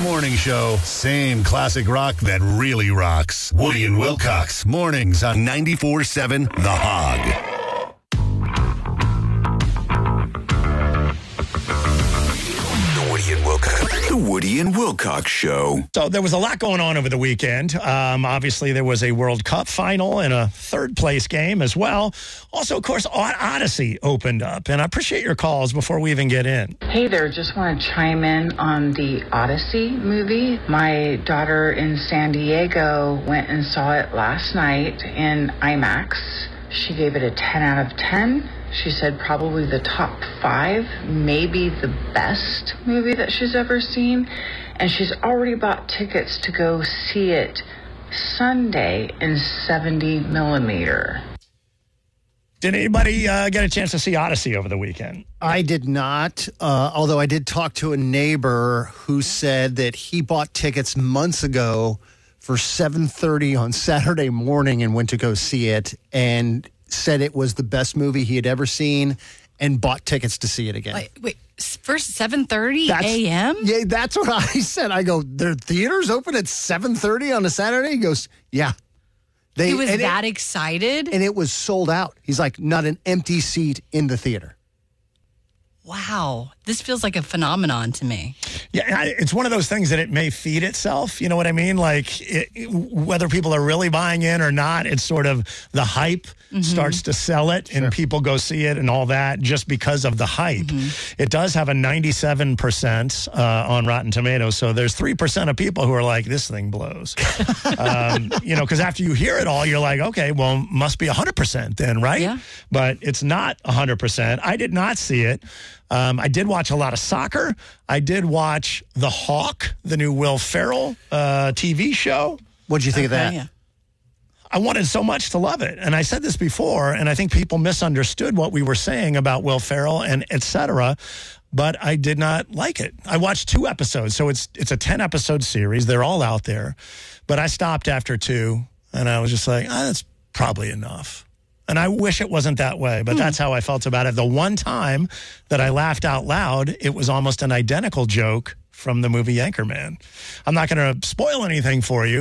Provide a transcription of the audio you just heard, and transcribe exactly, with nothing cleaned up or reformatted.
morning show. Same classic rock that really rocks. Woody and Wilcox. Mornings on ninety-four seven The Hog. Woody and Wilcox. The Woody and Wilcox Show. So there was a lot going on over the weekend. Um, obviously, there was a World Cup final and a third place game as well. Also, of course, Odyssey opened up. And I appreciate your calls before we even get in. Hey there, just want to chime in on the Odyssey movie. My daughter in San Diego went and saw it last night in IMAX. She gave it a ten out of ten. She said probably the top five, maybe the best movie that she's ever seen. And she's already bought tickets to go see it Sunday in seventy millimeter. Did anybody uh, get a chance to see Odyssey over the weekend? I did not, uh, although I did talk to a neighbor who said that he bought tickets months ago for seven thirty on Saturday morning and went to go see it and said it was the best movie he had ever seen and bought tickets to see it again. Wait, wait first seven thirty That's- a.m.? Yeah, that's what I said. I go, their theaters open at seven thirty on a Saturday? He goes, yeah. They, He was and that it, excited? And it was sold out. He's like, not an empty seat in the theater. Wow. This feels like a phenomenon to me. Yeah, it's one of those things that it may feed itself. You know what I mean? Like, it, it, whether people are really buying in or not, it's sort of the hype mm-hmm. starts to sell it, and sure. people go see it and all that just because of the hype. Mm-hmm. It does have a ninety-seven percent uh, on Rotten Tomatoes, so there's three percent of people who are like, this thing blows. um, you know, because after you hear it all, you're like, okay, well, must be one hundred percent then, right? Yeah. But it's not one hundred percent. I did not see it. Um, I did watch a lot of soccer. I did watch The Hawk, the new Will Ferrell uh, T V show. What'd you think okay, of that? Yeah. I wanted so much to love it. And I said this before, and I think people misunderstood what we were saying about Will Ferrell and et cetera, but I did not like it. I watched two episodes, so it's it's a ten-episode series. They're all out there. But I stopped after two, and I was just like, ah, that's probably enough. And I wish it wasn't that way, but hmm. that's how I felt about it. The one time that I laughed out loud, it was almost an identical joke from the movie Anchorman. I'm not going to spoil anything for you.